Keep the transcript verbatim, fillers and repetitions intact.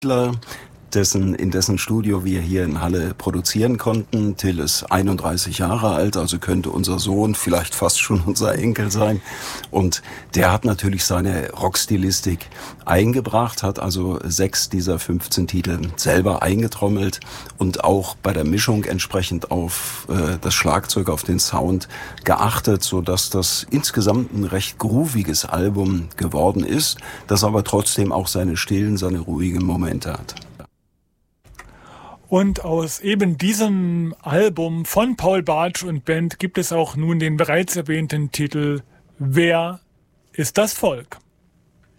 dessen, in dessen Studio wir hier in Halle produzieren konnten. Till ist einunddreißig Jahre alt, also könnte unser Sohn, vielleicht fast schon unser Enkel sein. Und der hat natürlich seine Rockstilistik eingebracht, hat also sechs dieser fünfzehn Titel selber eingetrommelt und auch bei der Mischung entsprechend auf äh, das Schlagzeug, auf den Sound geachtet, sodass das insgesamt ein recht grooviges Album geworden ist, das aber trotzdem auch seine stillen, seine ruhigen Momente hat. Und aus eben diesem Album von Paul Bartsch und Band gibt es auch nun den bereits erwähnten Titel Wer ist das Volk?